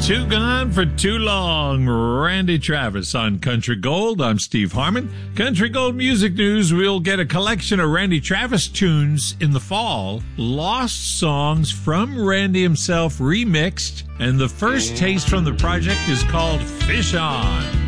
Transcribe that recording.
Too Gone for Too Long, Randy Travis on Country Gold. I'm Steve Harmon. Country Gold Music News, we'll get a collection of Randy Travis tunes in the fall, lost songs from Randy himself remixed, and the first taste from the project is called Fish On.